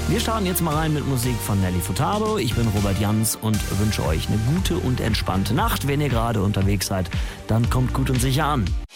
Wir starten jetzt mal rein mit Musik von Nelly Furtado. Ich bin Robert Jans und wünsche euch eine gute und entspannte Nacht. Wenn ihr gerade unterwegs seid, dann kommt gut und sicher an.